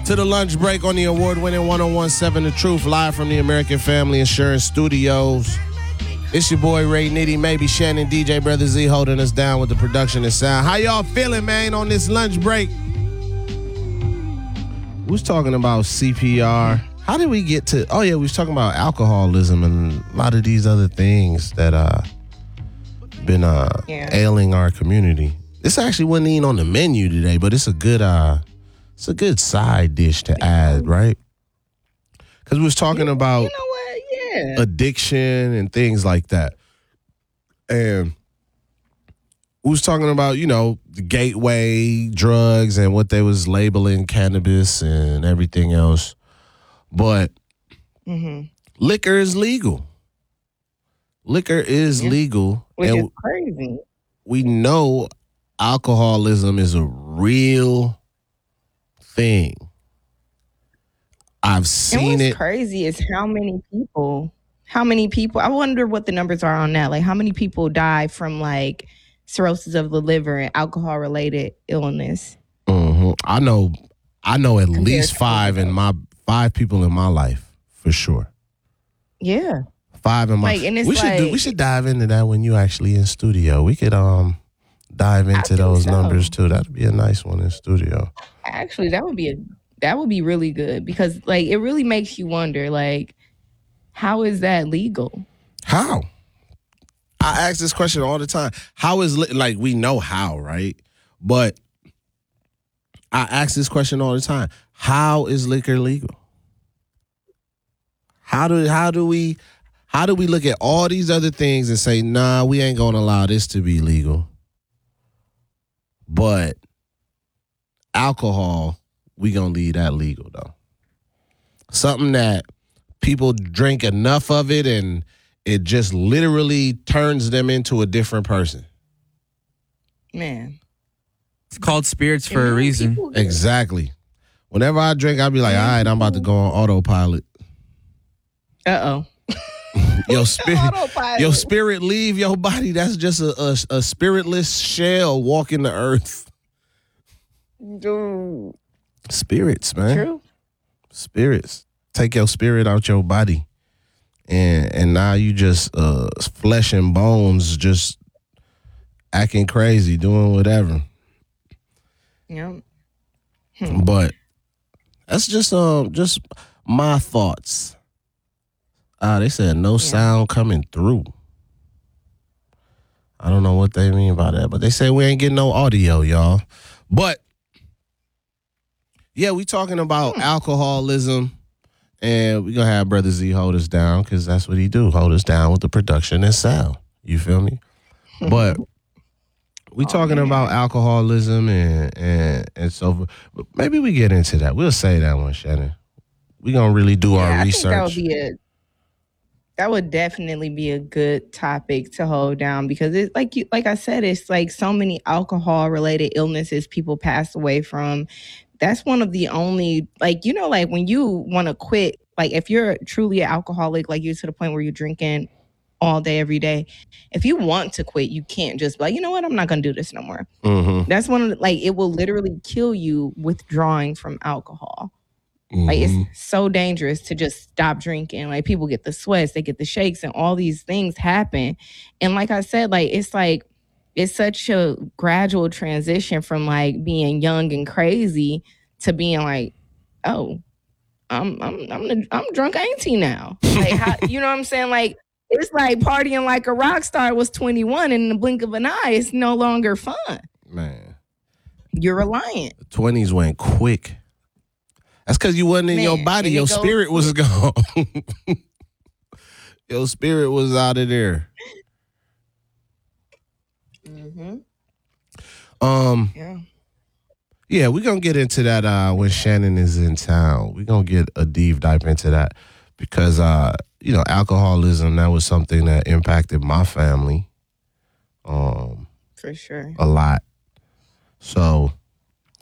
To the lunch break on the award-winning 1017 The Truth, live from the American Family Insurance Studios. It's your boy Ray Nitty, maybe Shannon, DJ Brother Z holding us down with the production and sound. How y'all feeling, man, on this lunch break? We was talking about CPR. How did we get to... Oh, yeah, we was talking about alcoholism and a lot of these other things that been ailing our community. This actually wasn't even on the menu today, but it's a good side dish to add, right? Because we was talking about addiction and things like that. And we was talking about, the gateway drugs and what they was labeling cannabis and everything else. But liquor is legal. Liquor is legal. Which is crazy. We know alcoholism is a real thing. I've seen it. What's crazy is how many people, I wonder what the numbers are on that. Like how many people die from like cirrhosis of the liver and alcohol related illness. I know at least five people in my life for sure. Yeah. 5 in my we should dive into that when you actually in studio. We could dive into those numbers too. That'd be a nice one in studio. Actually, that would be really good because like it really makes you wonder like how is that legal? How? I ask this question all the time. How is like we know how, right? But I ask this question all the time. How is liquor legal? How do we look at all these other things and say, nah, we ain't gonna allow this to be legal? But alcohol, we gonna leave that legal though. Something that people drink enough of it and it just literally turns them into a different person. Man. It's called spirits for a reason. Exactly. Whenever I drink, I'll be like, all right, I'm about to go on autopilot. Uh-oh. Your spirit leave your body. That's just a spiritless shell walking the earth. Dude. Spirits, man. True. Spirits. Take your spirit out your body. And now you just flesh and bones just acting crazy, doing whatever. Yeah. But that's just my thoughts. They said no sound coming through. I don't know what they mean by that, but they say we ain't getting no audio, y'all. But yeah, we talking about alcoholism, and we gonna have Brother Z hold us down because that's what he do, hold us down with the production and sound. You feel me? But we talking about alcoholism and so forth. But maybe we get into that. We'll say that one, Shannon. We gonna really do our research. That would definitely be a good topic to hold down because it's like I said, it's like so many alcohol related illnesses people pass away from. That's one of the only, like when you want to quit, like if you're truly an alcoholic, like you're to the point where you're drinking all day, every day. If you want to quit, you can't just be like, you know what, I'm not going to do this no more. That's one of the, like, it will literally kill you withdrawing from alcohol. Like it's so dangerous to just stop drinking. Like people get the sweats, they get the shakes, and all these things happen. And like I said, like it's such a gradual transition from like being young and crazy to being like, oh, I'm drunk auntie now. Like how, you know what I'm saying? Like it's like partying like a rock star was 21 and in the blink of an eye, it's no longer fun. Man, you're reliant. The 20s went quick. That's because you wasn't in your body. Your spirit was gone. Your spirit was out of there. Yeah, we're going to get into that when Shannon is in town. We're going to get a deep dive into that because, alcoholism, that was something that impacted my family. For sure. A lot. So